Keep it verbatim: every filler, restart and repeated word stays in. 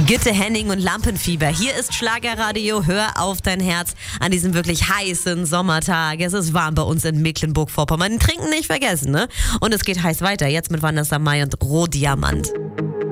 Gitte Henning und Lampenfieber. Hier ist Schlagerradio. Hör auf dein Herz an diesem wirklich heißen Sommertag. Es ist warm bei uns in Mecklenburg-Vorpommern. Trinken nicht vergessen, ne? Und es geht heiß weiter. Jetzt mit Vanessa Mai und Rohdiamant.